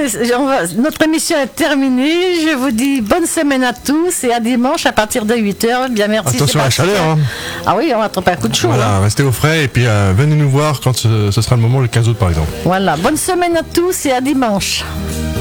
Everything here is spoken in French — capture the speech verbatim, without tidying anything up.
on va, notre émission est terminée. Je vous dis bonne semaine à tous et à dimanche à partir de huit heures. Bien, merci. Attention à la chaleur. Hein. Ah oui, on va attraper un coup de chaud. Voilà, hein. restez au frais et puis euh, venez nous voir quand ce, ce sera le moment, le quinze août par exemple. Voilà, bonne semaine à tous et à dimanche.